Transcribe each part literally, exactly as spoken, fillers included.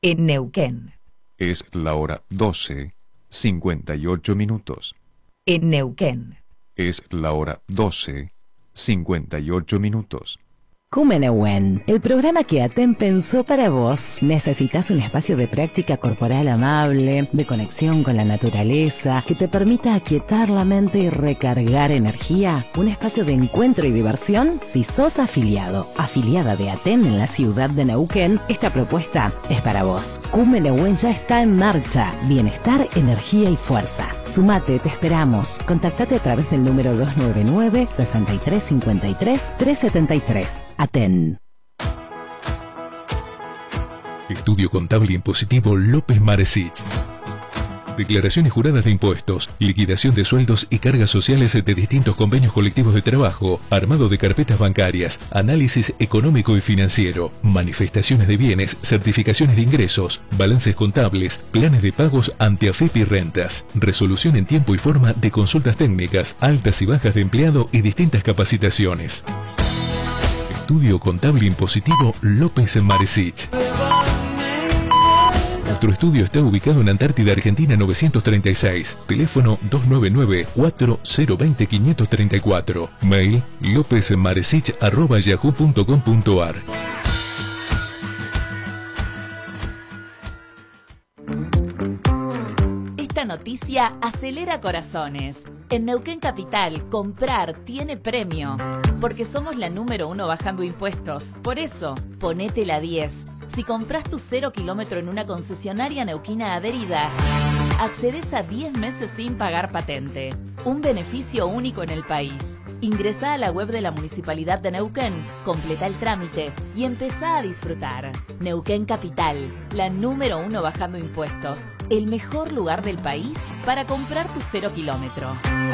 en Neuquén. Es la hora doce, cincuenta y ocho minutos. En Neuquén. Es la hora doce, cincuenta y ocho minutos. Cumenehuen, el programa que Aten pensó para vos. ¿Necesitas un espacio de práctica corporal amable, de conexión con la naturaleza, que te permita aquietar la mente y recargar energía? ¿Un espacio de encuentro y diversión? Si sos afiliado, afiliada de Aten en la ciudad de Neuquén, esta propuesta es para vos. Cumenehuen ya está en marcha. Bienestar, energía y fuerza. Sumate, te esperamos. Contactate a través del número dos nueve nueve, seis tres cinco tres, tres siete tres. Aten. Estudio Contable Impositivo López Maresich. Declaraciones juradas de impuestos, liquidación de sueldos y cargas sociales de distintos convenios colectivos de trabajo, armado de carpetas bancarias, análisis económico y financiero, manifestaciones de bienes, certificaciones de ingresos, balances contables, planes de pagos ante AFEP y rentas, resolución en tiempo y forma de consultas técnicas, altas y bajas de empleado y distintas capacitaciones. Estudio Contable Impositivo López Maresich. Nuestro estudio está ubicado en Antártida, Argentina novecientos treinta y seis. Teléfono dos nueve nueve, cuatro cero dos cero, cinco tres cuatro. Mail lopezmaresich arroba yahoo punto com punto ar. Esta noticia acelera corazones. En Neuquén Capital, comprar tiene premio. Porque somos la número uno bajando impuestos. Por eso, ponete la diez. Si compras tu cero kilómetro en una concesionaria neuquina adherida, accedes a diez meses sin pagar patente. Un beneficio único en el país. Ingresá a la web de la Municipalidad de Neuquén, completa el trámite y empezá a disfrutar. Neuquén Capital, la número uno bajando impuestos. El mejor lugar del país para comprar tu cero kilómetro.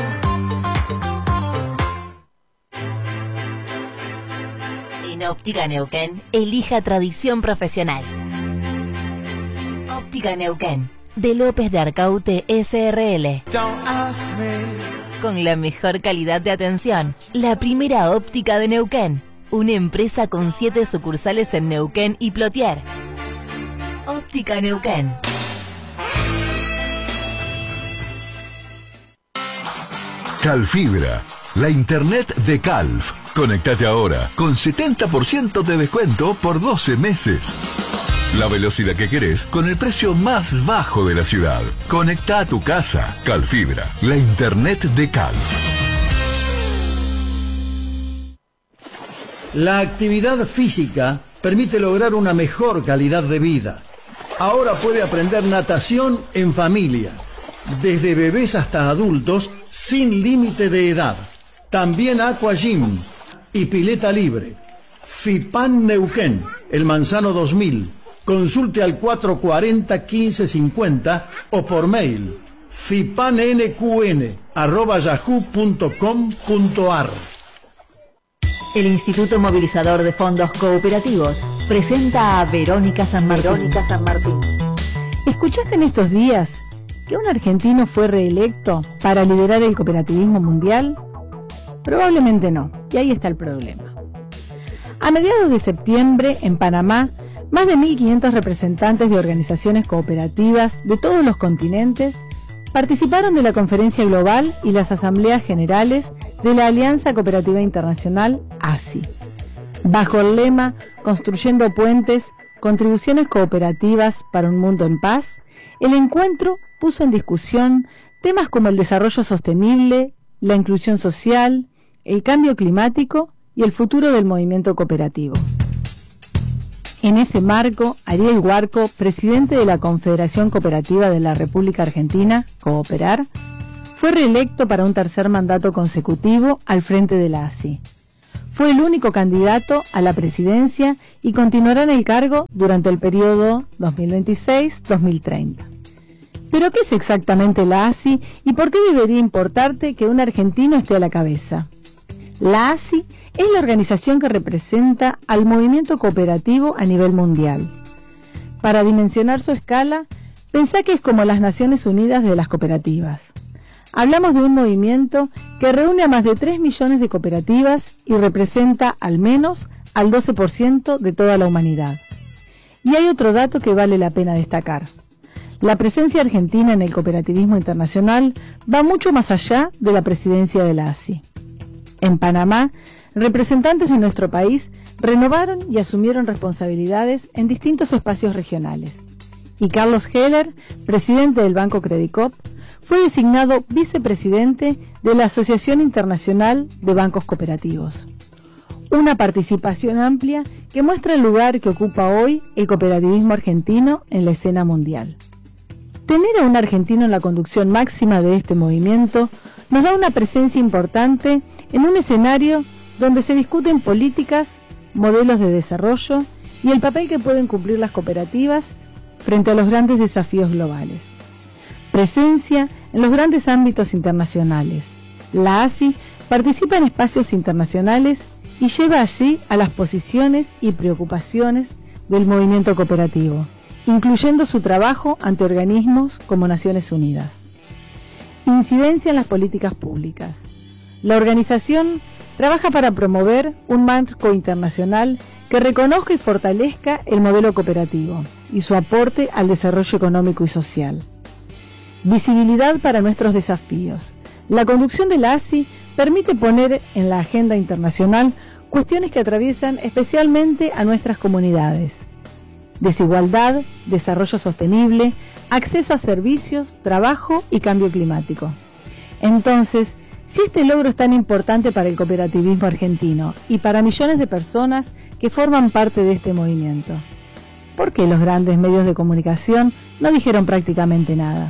En Óptica Neuquén, elija tradición profesional. Óptica Neuquén, de López de Arcaute S R L. Con la mejor calidad de atención, la primera óptica de Neuquén. Una empresa con siete sucursales en Neuquén y Plotier. Óptica Neuquén. Calfibra, la internet de Calf. Conectate ahora con setenta por ciento de descuento por doce meses. La velocidad que querés con el precio más bajo de la ciudad. Conecta a tu casa. Calfibra, la internet de Calf. La actividad física permite lograr una mejor calidad de vida. Ahora puede aprender natación en familia, desde bebés hasta adultos, sin límite de edad. También Aqua Gym y pileta libre. FIPAN Neuquén, El Manzano dos mil. Consulte al cuatro cuatro cero, quince cincuenta o por mail fipannqn arroba yahoo punto com punto ar. El Instituto Movilizador de Fondos Cooperativos presenta a Verónica San Martín. Verónica San Martín. ¿Escuchaste en estos días que un argentino fue reelecto para liderar el cooperativismo mundial? Probablemente no, y ahí está el problema. A mediados de septiembre, en Panamá, más de mil quinientos representantes de organizaciones cooperativas de todos los continentes participaron de la conferencia global y las asambleas generales de la Alianza Cooperativa Internacional, A S I. Bajo el lema Construyendo Puentes, Contribuciones Cooperativas para un Mundo en Paz, el encuentro puso en discusión temas como el desarrollo sostenible, la inclusión social, el cambio climático y el futuro del movimiento cooperativo. En ese marco, Ariel Huarco, presidente de la Confederación Cooperativa de la República Argentina, Cooperar, fue reelecto para un tercer mandato consecutivo al frente de la A S I. Fue el único candidato a la presidencia y continuará en el cargo durante el periodo dos mil veintiséis a dos mil treinta. ¿Pero qué es exactamente la A S I y por qué debería importarte que un argentino esté a la cabeza? La A S I es la organización que representa al movimiento cooperativo a nivel mundial. Para dimensionar su escala, pensá que es como las Naciones Unidas de las cooperativas. Hablamos de un movimiento que reúne a más de tres millones de cooperativas y representa al menos al doce por ciento de toda la humanidad. Y hay otro dato que vale la pena destacar. La presencia argentina en el cooperativismo internacional va mucho más allá de la presidencia de la A S I. En Panamá, representantes de nuestro país renovaron y asumieron responsabilidades en distintos espacios regionales. Y Carlos Heller, presidente del Banco Credicop, fue designado vicepresidente de la Asociación Internacional de Bancos Cooperativos. Una participación amplia que muestra el lugar que ocupa hoy el cooperativismo argentino en la escena mundial. Tener a un argentino en la conducción máxima de este movimiento nos da una presencia importante en un escenario donde se discuten políticas, modelos de desarrollo y el papel que pueden cumplir las cooperativas frente a los grandes desafíos globales. Presencia en los grandes ámbitos internacionales. La A S I participa en espacios internacionales y lleva allí a las posiciones y preocupaciones del movimiento cooperativo, incluyendo su trabajo ante organismos como Naciones Unidas. Incidencia en las políticas públicas. La organización trabaja para promover un marco internacional que reconozca y fortalezca el modelo cooperativo y su aporte al desarrollo económico y social. Visibilidad para nuestros desafíos. La conducción de la A S I permite poner en la agenda internacional cuestiones que atraviesan especialmente a nuestras comunidades. Desigualdad, desarrollo sostenible, acceso a servicios, trabajo y cambio climático. Entonces, si este logro es tan importante para el cooperativismo argentino y para millones de personas que forman parte de este movimiento, ¿por qué los grandes medios de comunicación no dijeron prácticamente nada?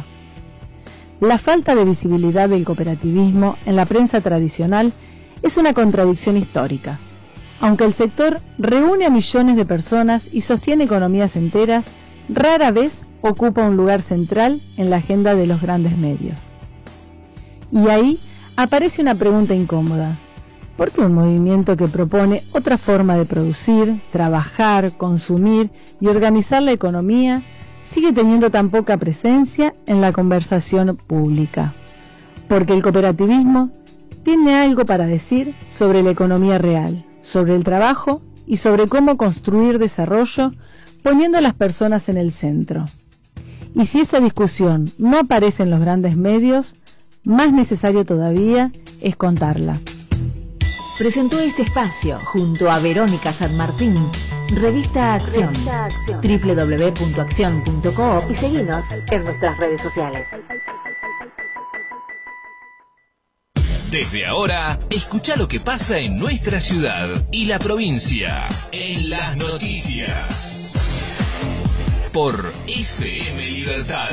La falta de visibilidad del cooperativismo en la prensa tradicional es una contradicción histórica. Aunque el sector reúne a millones de personas y sostiene economías enteras, rara vez ocupa un lugar central en la agenda de los grandes medios. Y ahí aparece una pregunta incómoda. ¿Por qué un movimiento que propone otra forma de producir, trabajar, consumir y organizar la economía sigue teniendo tan poca presencia en la conversación pública? Porque el cooperativismo tiene algo para decir sobre la economía real, sobre el trabajo y sobre cómo construir desarrollo poniendo a las personas en el centro. Y si esa discusión no aparece en los grandes medios, más necesario todavía es contarla. Presentó este espacio junto a Verónica San Martín, Revista Acción, doble u doble u doble u punto acción punto coop y seguinos en nuestras redes sociales. Desde ahora, escucha lo que pasa en nuestra ciudad y la provincia en las noticias. Por F M Libertad.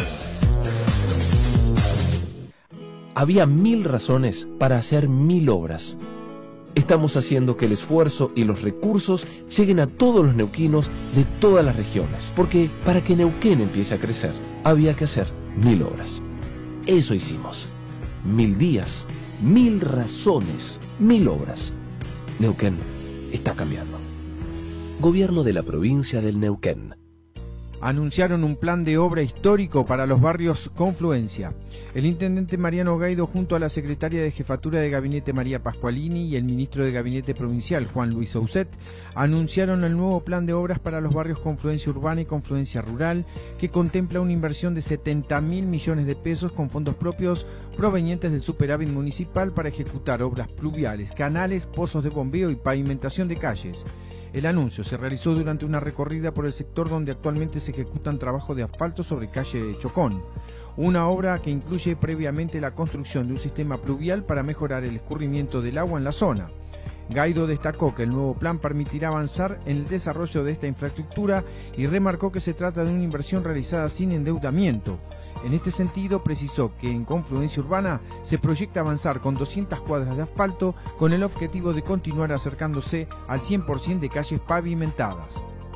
Había mil razones para hacer mil obras. Estamos haciendo que el esfuerzo y los recursos lleguen a todos los neuquinos de todas las regiones. Porque para que Neuquén empiece a crecer, había que hacer mil obras. Eso hicimos. Mil días, mil razones, mil obras. Neuquén está cambiando. Gobierno de la provincia del Neuquén. Anunciaron un plan de obra histórico para los barrios Confluencia. El intendente Mariano Gaido junto a la secretaria de Jefatura de Gabinete María Pascualini y el ministro de Gabinete Provincial Juan Luis Souset anunciaron el nuevo plan de obras para los barrios Confluencia Urbana y Confluencia Rural, que contempla una inversión de setenta mil millones de pesos con fondos propios provenientes del superávit municipal para ejecutar obras pluviales, canales, pozos de bombeo y pavimentación de calles. El anuncio se realizó durante una recorrida por el sector donde actualmente se ejecutan trabajos de asfalto sobre calle Chocón, una obra que incluye previamente la construcción de un sistema pluvial para mejorar el escurrimiento del agua en la zona. Gaido destacó que el nuevo plan permitirá avanzar en el desarrollo de esta infraestructura y remarcó que se trata de una inversión realizada sin endeudamiento. En este sentido, precisó que en Confluencia Urbana se proyecta avanzar con doscientas cuadras de asfalto con el objetivo de continuar acercándose al cien por ciento de calles pavimentadas.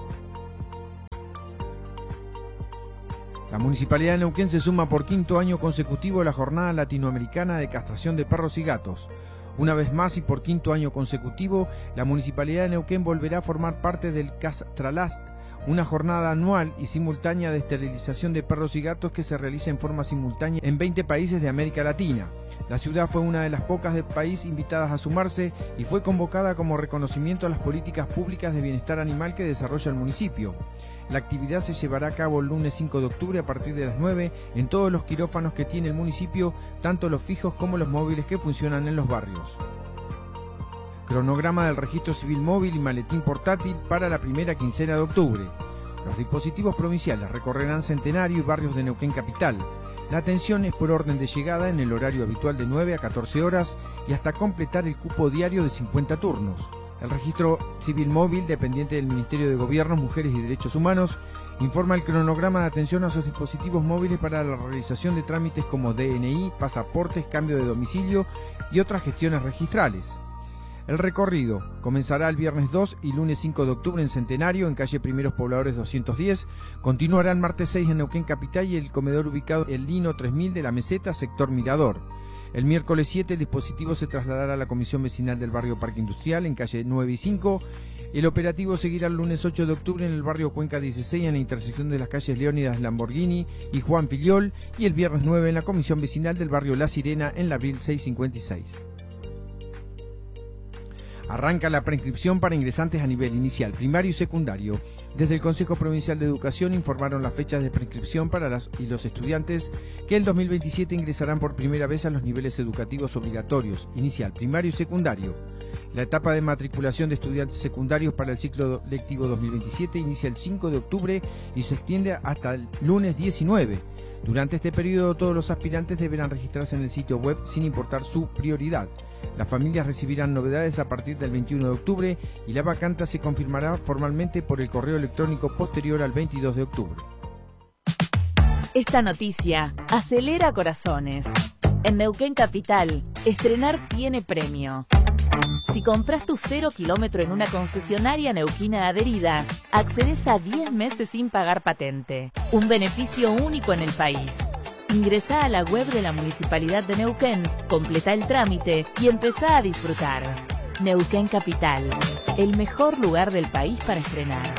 La Municipalidad de Neuquén se suma por quinto año consecutivo a la Jornada Latinoamericana de Castración de Perros y Gatos. Una vez más y por quinto año consecutivo, la Municipalidad de Neuquén volverá a formar parte del Castralast, una jornada anual y simultánea de esterilización de perros y gatos que se realiza en forma simultánea en veinte países de América Latina. La ciudad fue una de las pocas del país invitadas a sumarse y fue convocada como reconocimiento a las políticas públicas de bienestar animal que desarrolla el municipio. La actividad se llevará a cabo el lunes cinco de octubre a partir de las nueve en todos los quirófanos que tiene el municipio, tanto los fijos como los móviles que funcionan en los barrios. Cronograma del registro civil móvil y maletín portátil para la primera quincena de octubre. Los dispositivos provinciales recorrerán Centenario y barrios de Neuquén Capital. La atención es por orden de llegada en el horario habitual de nueve a catorce horas y hasta completar el cupo diario de cincuenta turnos. El registro civil móvil, dependiente del Ministerio de Gobierno, Mujeres y Derechos Humanos, informa el cronograma de atención a sus dispositivos móviles para la realización de trámites como D N I, pasaportes, cambio de domicilio y otras gestiones registrales. El recorrido comenzará el viernes dos y lunes cinco de octubre en Centenario, en calle Primeros Pobladores doscientos diez. Continuará el martes seis en Neuquén Capital y el comedor ubicado en Lino tres mil de la Meseta, sector Mirador. El miércoles siete el dispositivo se trasladará a la Comisión Vecinal del barrio Parque Industrial, en calle nueve y cinco. El operativo seguirá el lunes ocho de octubre en el barrio Cuenca dieciséis, en la intersección de las calles Leónidas Lamborghini y Juan Filiol, y el viernes nueve en la Comisión Vecinal del barrio La Sirena, en la Abril seiscientos cincuenta y seis. Arranca la preinscripción para ingresantes a nivel inicial, primario y secundario. Desde el Consejo Provincial de Educación informaron las fechas de preinscripción para las y los estudiantes que el dos mil veintisiete ingresarán por primera vez a los niveles educativos obligatorios, inicial, primario y secundario. La etapa de matriculación de estudiantes secundarios para el ciclo lectivo dos mil veintisiete inicia el cinco de octubre y se extiende hasta el lunes diecinueve. Durante este periodo todos los aspirantes deberán registrarse en el sitio web sin importar su prioridad. Las familias recibirán novedades a partir del veintiuno de octubre y la vacante se confirmará formalmente por el correo electrónico posterior al veintidós de octubre. Esta noticia acelera corazones. En Neuquén Capital, estrenar tiene premio. Si compras tu cero kilómetro en una concesionaria neuquina adherida, accedes a diez meses sin pagar patente. Un beneficio único en el país. Ingresá a la web de la Municipalidad de Neuquén, completa el trámite y empezá a disfrutar. Neuquén Capital, el mejor lugar del país para estrenar.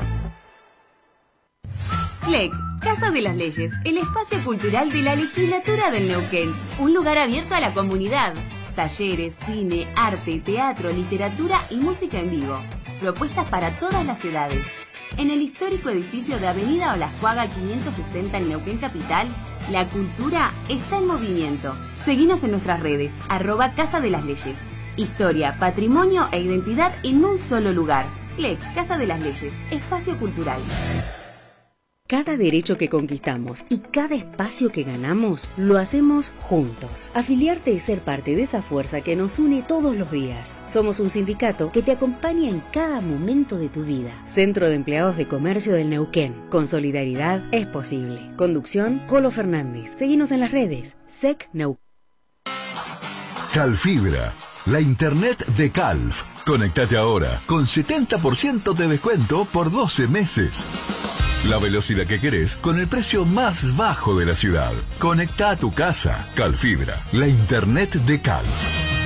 C L E C, Casa de las Leyes, el espacio cultural de la legislatura del Neuquén. Un lugar abierto a la comunidad. Talleres, cine, arte, teatro, literatura y música en vivo. Propuestas para todas las edades. En el histórico edificio de Avenida Olascuaga quinientos sesenta en Neuquén Capital, la cultura está en movimiento. Seguinos en nuestras redes, arroba Casa de las Leyes. Historia, patrimonio e identidad en un solo lugar. C L E C, Casa de las Leyes, espacio cultural. Cada derecho que conquistamos y cada espacio que ganamos, lo hacemos juntos. Afiliarte es ser parte de esa fuerza que nos une todos los días. Somos un sindicato que te acompaña en cada momento de tu vida. Centro de Empleados de Comercio del Neuquén. Con solidaridad es posible. Conducción, Colo Fernández. Seguinos en las redes. S E C Neuquén. Calfibra, la internet de Calf. Conectate ahora con setenta por ciento de descuento por doce meses. La velocidad que querés con el precio más bajo de la ciudad. Conecta a tu casa. Calfibra, la internet de Calf.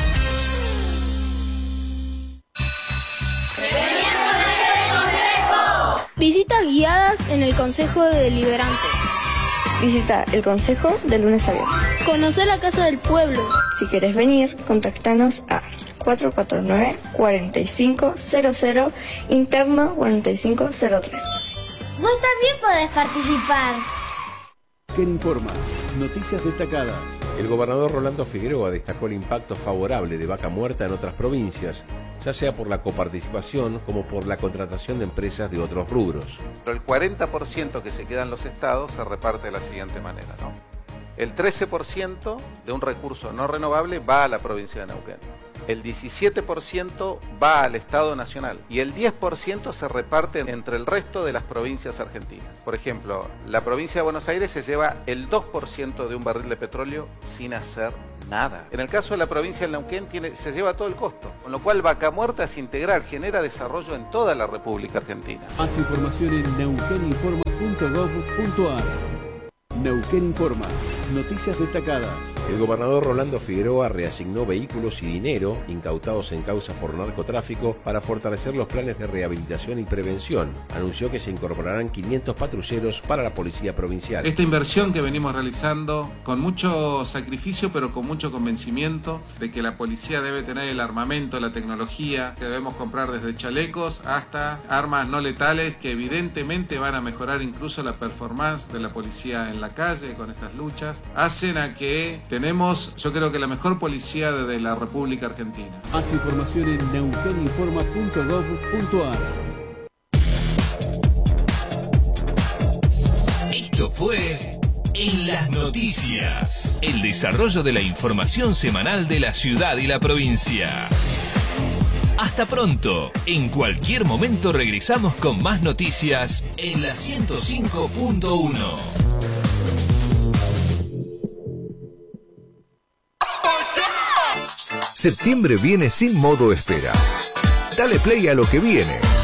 Visitas guiadas en el Consejo Deliberante. Visita el Consejo de lunes a viernes. Conocer la Casa del Pueblo. Si querés venir, contactanos a cuatro cuatro nueve, cuatro cinco cero cero, interno cuarenta y cinco cero tres. Vos también podés participar. ¿Qué informa? Noticias destacadas. El gobernador Rolando Figueroa destacó el impacto favorable de Vaca Muerta en otras provincias, ya sea por la coparticipación como por la contratación de empresas de otros rubros. Pero el cuarenta por ciento que se queda en los estados se reparte de la siguiente manera, ¿no? El trece por ciento de un recurso no renovable va a la provincia de Neuquén. El diecisiete por ciento va al Estado Nacional y el diez por ciento se reparte entre el resto de las provincias argentinas. Por ejemplo, la provincia de Buenos Aires se lleva el dos por ciento de un barril de petróleo sin hacer nada. En el caso de la provincia de Neuquén tiene, se lleva todo el costo, con lo cual Vaca Muerta es integral, genera desarrollo en toda la República Argentina. Más información en neuquén informa punto gov punto ar. Neuquén Informa. Noticias destacadas. El gobernador Rolando Figueroa reasignó vehículos y dinero incautados en causas por narcotráfico para fortalecer los planes de rehabilitación y prevención. Anunció que se incorporarán quinientos patrulleros para la policía provincial. Esta inversión que venimos realizando con mucho sacrificio pero con mucho convencimiento de que la policía debe tener el armamento, la tecnología, que debemos comprar desde chalecos hasta armas no letales que evidentemente van a mejorar incluso la performance de la policía en la calle con estas luchas, hacen a que tenemos, yo creo que la mejor policía de la República Argentina. Más información en neuqueninforma punto gov punto ar. Esto fue En las Noticias, el desarrollo de la información semanal de la ciudad y la provincia. Hasta pronto. En cualquier momento regresamos con más noticias en la ciento cinco punto uno. Septiembre viene sin modo espera. Dale play a lo que viene.